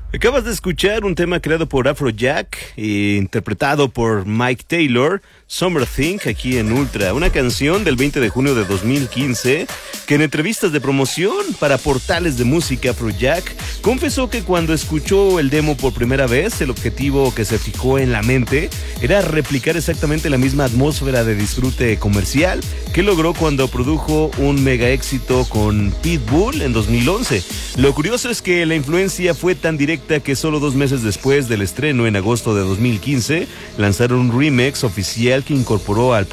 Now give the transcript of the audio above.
Acabas de escuchar un tema creado por Afrojack e interpretado por Mike Taylor, Summer Thing, aquí en Ultra, una canción del 20 de junio de 2015 que en entrevistas de promoción para portales de música Afrojack confesó que cuando escuchó el demo por primera vez, el objetivo que se fijó en la mente era replicar exactamente la misma atmósfera de disfrute comercial que logró cuando produjo un mega éxito con Pitbull en 2011. Lo curioso es que la influencia fue tan directa que solo 2 meses después del estreno, en agosto de 2015, lanzaron un remix oficial que incorporó al